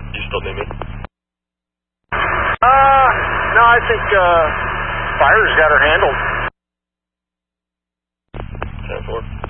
You still need me? No, I think, Fire's got her handled. 10-4.